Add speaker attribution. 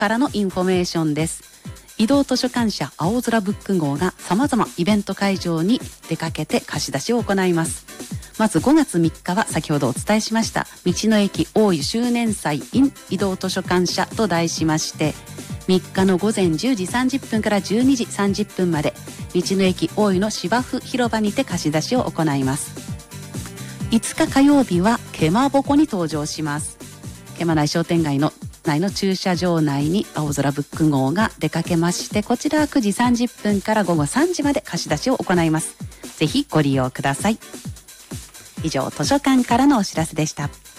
Speaker 1: からのインフォメーションです。移動図書館社青空ブック号が様々イベント会場に出かけて貸し出しを行います。まず5月3日は先ほどお伝えしました道の駅大湯周年祭 in 移動図書館社と題しまして、3日の午前10時30分から12時30分まで道の駅大湯の芝生広場にて貸し出しを行います。5日火曜日はケマボコに登場します。ケマ内商店街の内の駐車場内に青空ブック号が出かけまして、こちらは9時30分から午後3時まで貸し出しを行います。ぜひご利用ください。以上、図書館からのお知らせでした。